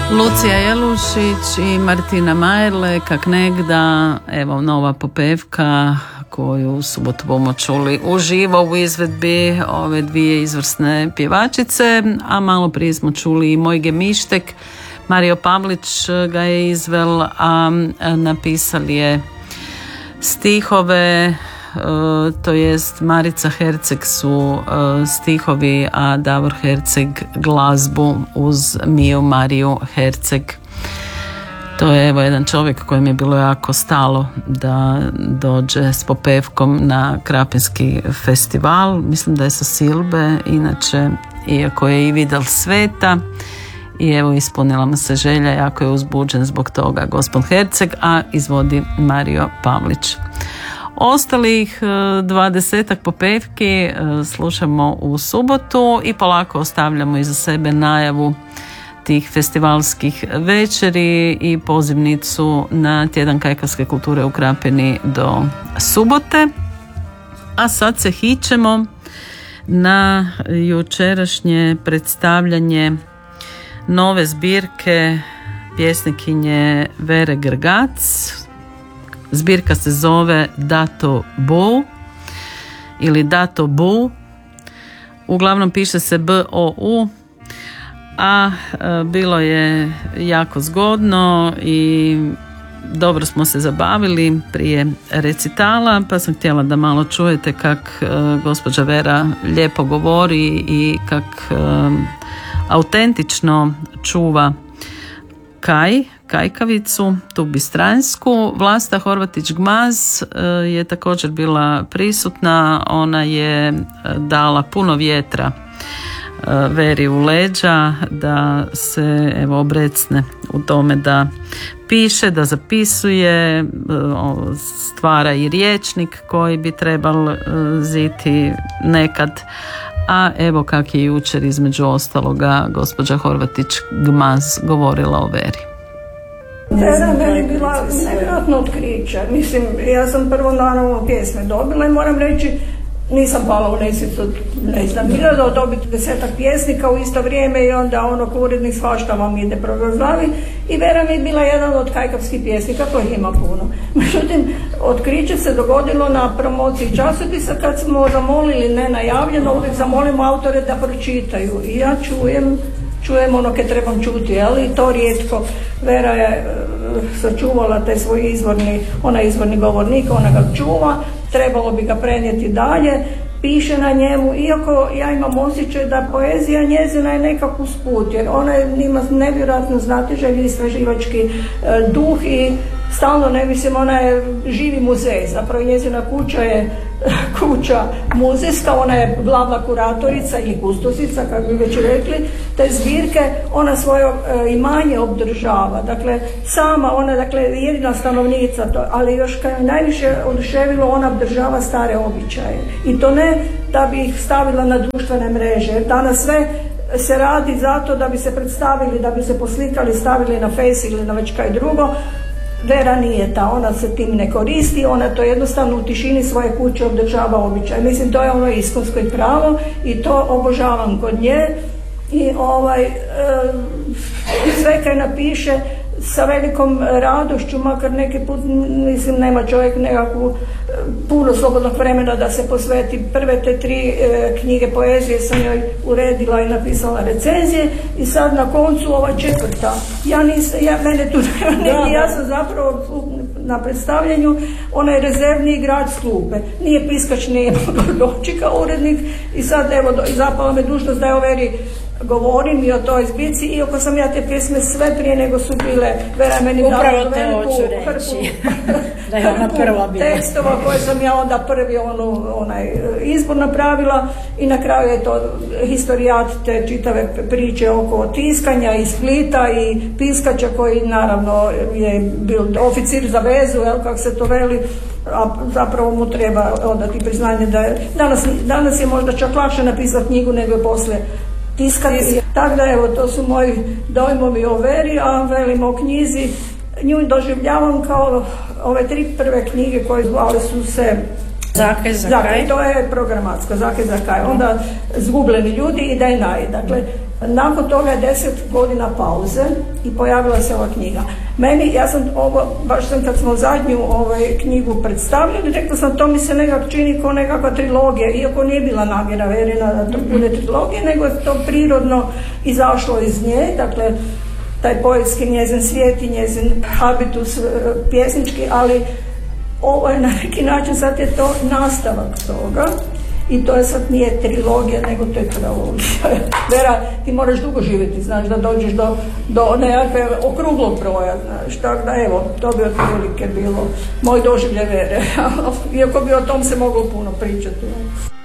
Lucija Jelušić i Martina Majerle, Kak negda, evo nova popevka koju u subotu bomo čuli uživo u izvedbi ove dvije izvrsne pjevačice, a malo prije smo čuli i Moj Gemištek, Mario Pavlić ga je izvel, a napisali je stihove, to jest Marica Herceg su stihovi, a Davor Herceg glazbu uz Miju Mariju Herceg. To je evo jedan čovjek kojem je bilo jako stalo da dođe s popevkom na Krapinski festival. Mislim da je sa Silbe, inače, iako je i vidjel sveta, i evo ispunila mu se želja, jako je uzbuđen zbog toga gospod Herceg, a izvodi Mario Pavlić. Ostalih 20 popevki slušamo u subotu i polako ostavljamo iza sebe najavu tih festivalskih večeri i pozivnicu na tjedan kajkavske kulture u Krapini do subote. A sad se hićemo na jučerašnje predstavljanje nove zbirke pjesnikinje Vere Grgac. Zbirka se zove Dato Bu ili Dato Bu. Uglavnom piše se B-O-U, a bilo je jako zgodno i dobro smo se zabavili prije recitala, pa sam htjela da malo čujete kak gospođa Vera lijepo govori i kak autentično čuva kajkavicu, tu bistransku. Vlasta Horvatić-Gmaz je također bila prisutna, ona je dala puno vjetra Veri u leđa da se evo obrecne u tome da piše, da zapisuje, stvara i rječnik koji bi trebal ziti nekad. A evo kak je jučer između ostaloga gospođa Horvatić-Gmaz govorila o Veri. Vera meni bila nevjerojatno otkriće. Mislim, ja sam prvo naravno pjesme dobila i moram reći, nisam pala u nesvijest od, ne znam, da dobiti 10-ak pjesnika u isto vrijeme i onda urednik svašta vam ide proglavi. I Vera mi je bila jedan od kajkavskih pjesnika, kojih ima puno. Međutim, otkriće se dogodilo na promociji časopisa kad smo zamolili, ne najavljeno, uvijek zamolimo autore da pročitaju. I ja čujem ono ke trebam čuti, ali to rijetko. Vera je sačuvala taj svoj izvorni govornik, ona ga čuva, trebalo bi ga prenijeti dalje, piše na njemu, iako ja imam osjećaj da poezija njezina je nekako usput, jer ona ima nevjerojatno znatiželji i istraživački duh i stalno ona je živi muzej, zapravo njezina kuća je kuća muzejska, ona je glavna kuratorica ili kustosica, kako bi već rekli, te zbirke, ona svoje imanje obdržava, dakle sama ona, jedina stanovnica, ali još kad je najviše oduševilo, ona obdržava stare običaje i to ne da bi ih stavila na društvene mreže, jer danas sve se radi zato da bi se predstavili, da bi se poslikali, stavili na face ili na već kaj drugo. Vera nije ta, ona se tim ne koristi, ona to jednostavno u tišini svoje kuće obdržava običaj. Mislim, to je ono iskonsko i pravo i to obožavam kod nje i sve kaj napiše sa velikom radošću, makar neki put, mislim, nema čovjek nekakvu puno slobodnog vremena da se posveti. Prve te 3 knjige poezije sam joj uredila i napisala recenzije i sad na koncu ova 4. Mene tu ja sam zapravo na predstavljanju, ona je rezervni igrač s klupe, nije piskač, nije doći kao urednik i sad evo zapala me dužnost da je o Veri govorim i o toj zbirci, iako sam ja te pjesme sve prije nego su bile. Vera meni dala veliku hrpu tekstova koje sam ja onda prvi onaj izbor napravila i na kraju je to historijat te čitave priče oko tiskanja i Splita i piskača koji naravno je bio oficir za vezu, kako se to veli, a zapravo mu treba odati priznanje da je danas je možda čak lakše napisati knjigu nego je poslije tiskati. Tako da evo, to su moji dojmovi o Veri, a velim o knjizi. Nju doživljavam kao ove 3 prve knjige koje zvale su se Zakaj, zakaj? To je programatsko, Zakaj, zakaj. Onda Zgubljeni ljudi i Daj naj. Dakle, Nakon toga je 10 godina pauze i pojavila se ova knjiga. Ja sam baš sam kad smo zadnju knjigu predstavljali, rekla sam to mi se nekako čini kao nekakva trilogija, iako nije bila namjera Verina da to bude trilogija, nego je to prirodno izašlo iz nje, dakle taj poetski njezin svijet i njezin habitus pjesnički, ali ovo je na neki način sad je to nastavak toga. I to je sad nije trilogija, nego to je trilogija. Vera, ti moraš dugo živjeti, znaš, da dođeš do nekakve okruglog broja, znaš, tako da evo, to bi otprilike bilo moj doživljaj Vere, iako bi o tom se moglo puno pričati.